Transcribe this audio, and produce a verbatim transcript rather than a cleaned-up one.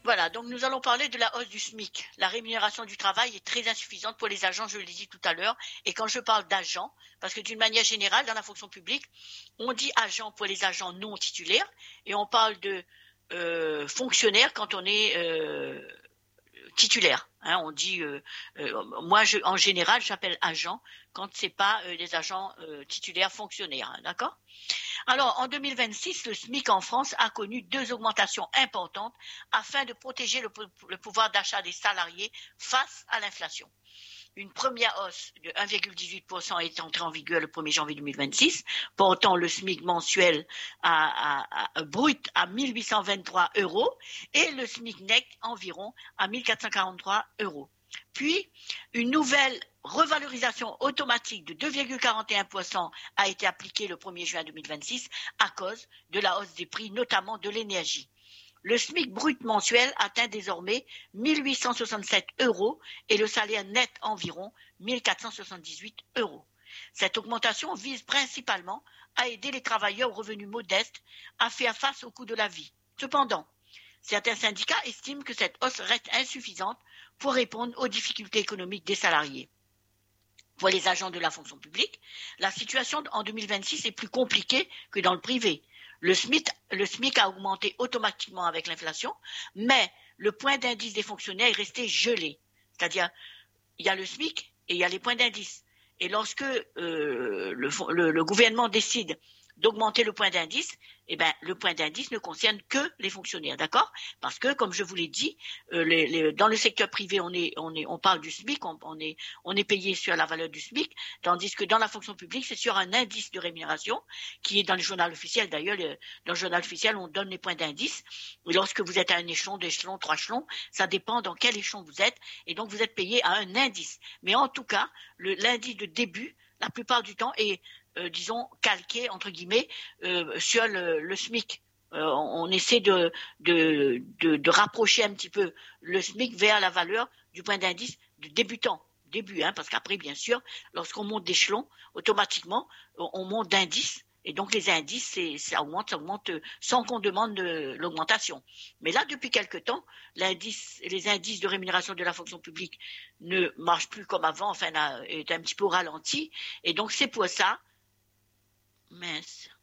Voilà, donc nous allons parler de la hausse du SMIC. La rémunération du travail est très insuffisante pour les agents, je l'ai dit tout à l'heure. Et quand je parle d'agents, parce que d'une manière générale, dans la fonction publique, on dit agent pour les agents non titulaires et on parle de euh, fonctionnaire quand on est euh, titulaire. Hein, on dit, euh, euh, moi, je, en général, j'appelle agent quand c'est pas euh, des agents euh, titulaires fonctionnaires. Hein, d'accord? Alors, en deux mille vingt-six, le SMIC en France a connu deux augmentations importantes afin de protéger le, le pouvoir d'achat des salariés face à l'inflation. Une première hausse de un virgule dix-huit pour cent est entrée en vigueur le premier janvier deux mille vingt-six, portant le SMIC mensuel à, à, à, brut à mille huit cent vingt-trois euros et le SMIC net environ à mille quatre cent quarante-trois euros. Puis, une nouvelle revalorisation automatique de deux virgule quarante et un pour cent a été appliquée le premier juin deux mille vingt-six à cause de la hausse des prix, notamment de l'énergie. Le SMIC brut mensuel atteint désormais mille huit cent soixante-sept euros et le salaire net environ mille quatre cent soixante-dix-huit euros. Cette augmentation vise principalement à aider les travailleurs aux revenus modestes à faire face au coût de la vie. Cependant, certains syndicats estiment que cette hausse reste insuffisante pour répondre aux difficultés économiques des salariés. Pour les agents de la fonction publique, la situation en deux mille vingt-six est plus compliquée que dans le privé. Le SMIC, le SMIC a augmenté automatiquement avec l'inflation, mais le point d'indice des fonctionnaires est resté gelé. C'est-à-dire, il y a le SMIC et il y a les points d'indice. Et lorsque euh, le, le, le gouvernement décide d'augmenter le point d'indice, eh ben, le point d'indice ne concerne que les fonctionnaires, d'accord? Parce que, comme je vous l'ai dit, euh, les, les, dans le secteur privé, on est, on est, on parle du SMIC, on, on est, on est payé sur la valeur du SMIC, tandis que dans la fonction publique, c'est sur un indice de rémunération qui est dans le journal officiel. D'ailleurs, le, dans le journal officiel, on donne les points d'indice. Et lorsque vous êtes à un échelon, deux échelons, trois échelons, ça dépend dans quel échelon vous êtes, et donc vous êtes payé à un indice. Mais en tout cas, le, l'indice de début, la plupart du temps, est Euh, disons, calqué, entre guillemets, euh, sur le, le SMIC. Euh, on, on essaie de, de, de, de rapprocher un petit peu le SMIC vers la valeur du point d'indice de débutant. Début, hein, parce qu'après, bien sûr, lorsqu'on monte d'échelon, automatiquement, on monte d'indice. Et donc, les indices, c'est, ça augmente, ça augmente sans qu'on demande de, l'augmentation. Mais là, depuis quelque temps, l'indice, les indices de rémunération de la fonction publique ne marchent plus comme avant, enfin, là, est un petit peu au ralenti. Et donc, c'est pour ça Mince.